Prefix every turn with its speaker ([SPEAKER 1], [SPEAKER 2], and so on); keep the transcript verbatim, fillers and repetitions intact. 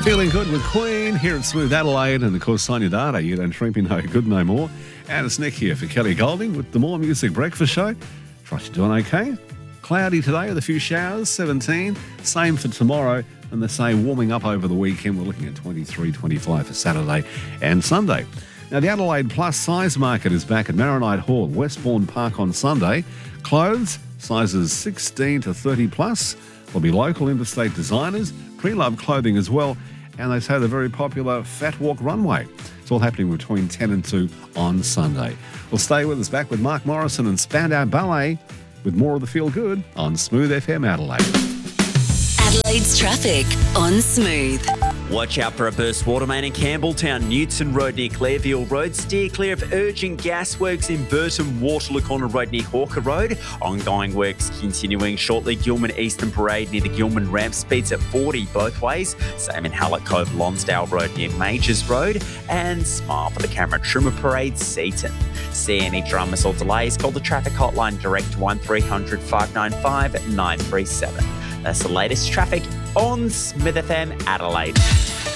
[SPEAKER 1] Feeling good with Queen here at Smooth Adelaide, and of course Sonia Data, You Don't Treat Me No Good No More. And it's Nick here for Kelly Golding with the More Music Breakfast Show. Trust you're doing okay. Cloudy today with a few showers, seventeen. Same for tomorrow, and they say warming up over the weekend. We're looking at twenty-three, twenty-five for Saturday and Sunday. Now, the Adelaide Plus Size Market is back at Maronite Hall, Westbourne Park on Sunday. Clothes, sizes sixteen to thirty plus. There'll be local interstate designers, pre-loved clothing as well, and they say the very popular Fat Walk Runway. It's all happening between ten and two on Sunday. Well, stay with us, back with Mark Morrison and Spandau Ballet with more of the Feel Good on Smooth F M Adelaide.
[SPEAKER 2] Adelaide's traffic on Smooth.
[SPEAKER 3] Watch out for a burst water main in Campbelltown, Newton Road near Clairville Road. Steer clear of urgent gas works in Burton, Waterloo Corner Road near Hawker Road. Ongoing works continuing shortly. Gilman Eastern Parade near the Gilman ramp. Speeds at forty both ways. Same in Hallett Cove, Lonsdale Road near Majors Road. And Smile for the Camera Trimmer Parade, Seaton. See any dramas or delays, call the traffic hotline direct one three hundred, five nine five, nine three seven. That's the latest traffic on Smooth F M Adelaide.